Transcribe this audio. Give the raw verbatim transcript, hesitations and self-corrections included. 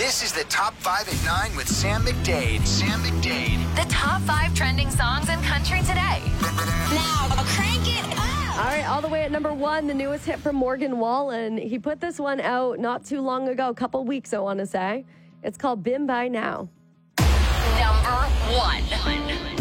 This is the Top five at nine with Sam McDade. Sam McDade. The top five trending songs in country today. Now, crank it up. All right, all the way at number one, the newest hit from Morgan Wallen. He put this one out not too long ago, a couple weeks, I want to say. It's called Been By Now. Number one.